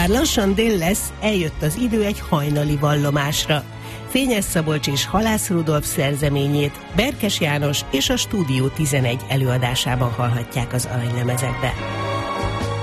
Bár lassan dél lesz, eljött az idő egy hajnali vallomásra. Fényes Szabolcs és Halász Rudolf szerzeményét Berkes János és a Stúdió 11 előadásában hallhatják az aranylemezekbe.